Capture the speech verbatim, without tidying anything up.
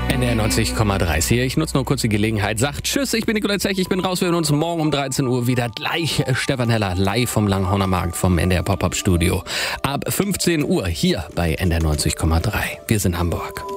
N D R neunzig Komma drei hier. Ich nutze nur kurz die Gelegenheit. Sagt Tschüss, ich bin Nikolai Zech, ich bin raus. Wir hören uns morgen um dreizehn Uhr wieder. Gleich Stefan Heller live vom Langhorner Markt vom N D R Pop-Up Studio. Ab fünfzehn Uhr hier bei N D R neunzig Komma drei. Wir sind Hamburg.